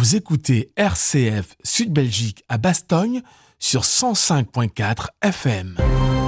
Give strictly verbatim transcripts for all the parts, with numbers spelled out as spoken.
Vous écoutez R C F Sud Belgique à Bastogne sur cent cinq virgule quatre F M.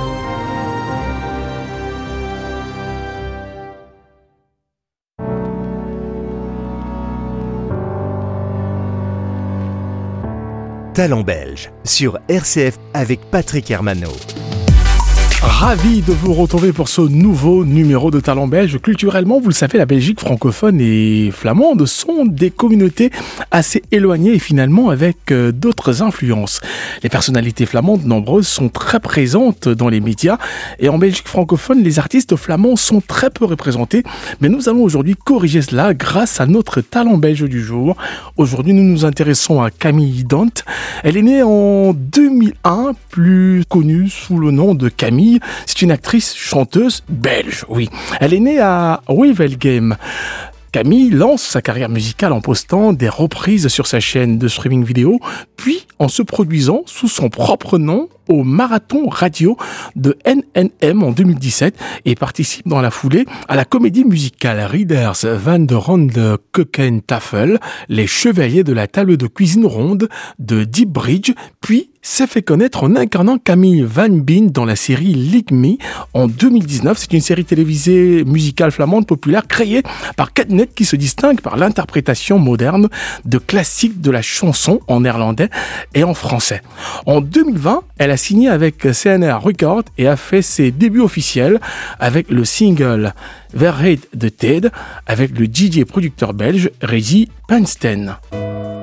Talent belge sur R C F avec Patrick Hermano. Ravi de vous retrouver pour ce nouveau numéro de Talent belge. Culturellement, vous le savez, la Belgique francophone et flamande sont des communautés assez éloignées et finalement avec euh, d'autres influences. Les personnalités flamandes nombreuses sont très présentes dans les médias et en Belgique francophone, les artistes flamands sont très peu représentés. Mais nous allons aujourd'hui corriger cela grâce à notre Talent belge du jour. Aujourd'hui, nous nous intéressons à Camille Dont. Elle est née en deux mille un, plus connue sous le nom de Camille. C'est une actrice chanteuse belge, oui. Elle est née à Wevelgem. Camille lance sa carrière musicale en postant des reprises sur sa chaîne de streaming vidéo, puis en se produisant sous son propre nom au Marathon Radio de N N M en deux mille dix-sept et participe dans la foulée à la comédie musicale Ridders van der Ronde Keukentafel, les chevaliers de la table de cuisine ronde de Deep Bridge, puis s'est fait connaître en incarnant Camille Van Bien dans la série League Me en deux mille dix-neuf. C'est une série télévisée musicale flamande populaire créée par Catnet qui se distingue par l'interprétation moderne de classiques de la chanson en néerlandais et en français. En deux mille vingt, elle a signé avec C N R Records et a fait ses débuts officiels avec le single Verheid de Ted avec le D J producteur belge Reggie Pansten.